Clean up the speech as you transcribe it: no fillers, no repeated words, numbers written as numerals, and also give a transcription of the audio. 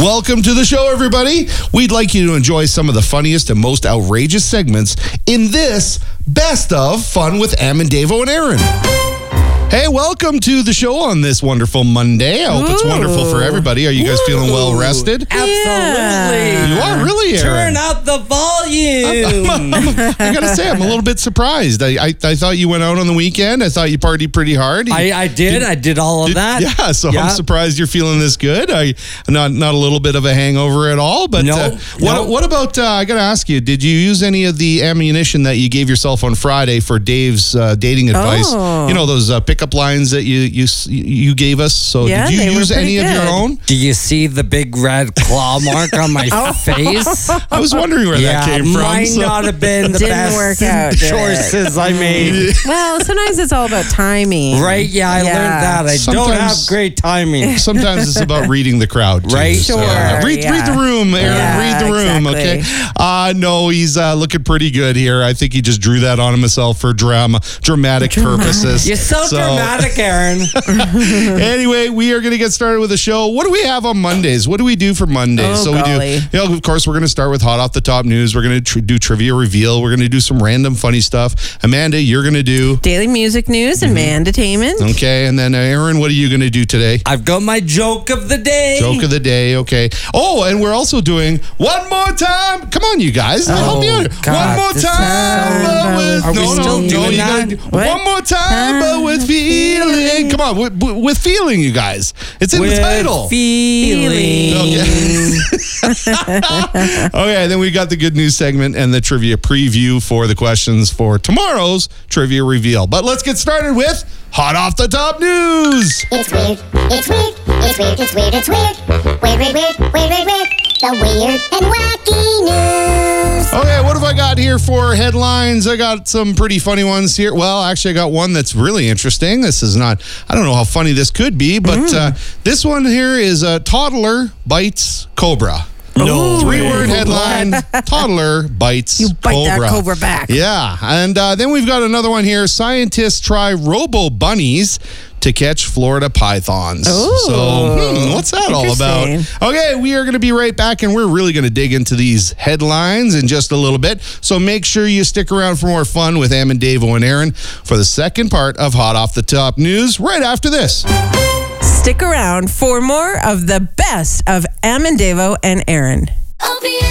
Welcome to the show, everybody. We'd like you to enjoy some of the funniest and most outrageous segments in this Best of Fun with Am and Davo and Aaron. Hey, welcome to the show on this wonderful Monday. I hope it's wonderful for everybody. Are you guys feeling well rested? Absolutely. You are really, Aaron. Turn out the volume. I gotta say, I'm a little bit surprised. I thought you went out on the weekend. I thought you partied pretty hard. I did. I did all of that. Yeah, so I'm surprised you're feeling this good. Not a little bit of a hangover at all. But what about? I gotta ask you. Did you use any of the ammunition that you gave yourself on Friday for Dave's dating advice? You know those pickup lines that you gave us. So did you use any of your own? Do you see the big red claw mark on my face? I was wondering where that came from. Might not have been the best choices I made. Well, sometimes it's all about timing. Right? Yeah, I learned that. I don't have great timing. Sometimes it's about reading the crowd, too. Right? So, read the room, Aaron. Read the room, okay? No, he's looking pretty good here. I think he just drew that on himself for dramatic purposes. You're so dramatic, Aaron. Anyway, we are going to get started with the show. What do we have on Mondays? What do we do for Mondays? We do, of course, we're going to start with Hot Off the Top News. We're going to do Trivia Reveal. We're going to do some random funny stuff. Amanda, you're going to do Daily Music News and Mandatainment. Okay, and then Aaron, what are you going to do today? I've got my joke of the day. Joke of the day, okay. Oh, and we're also doing One More Time. Come on, you guys. Help me out. God, one more time. Are we still doing that? One more time, but with feeling. Come on, with feeling, you guys. It's in the title. Feeling. Okay, then we got the good news segment and the trivia preview for the questions for tomorrow's Trivia Reveal. But let's get started with Hot Off the Top News. It's weird, it's weird, it's weird, it's weird, it's weird. Weird, weird, weird, weird, weird, weird. The weird and wacky news. Okay, what have I got here for headlines? I got some pretty funny ones here. Well, actually, I got one that's really interesting. This is not, I don't know how funny this could be, but this one here is a toddler bites cobra. No. 3-word headline, toddler bites You bite cobra. that cobra back. Yeah, and then we've got another one here. Scientists try robo-bunnies to catch Florida pythons. Ooh. So, what's that all about? Okay, we are going to be right back, and we're really going to dig into these headlines in just a little bit. So make sure you stick around for more fun with Am and Davo and Aaron for the second part of Hot Off the Top News right after this. Stick around for more of the best of Am and Davo and Aaron.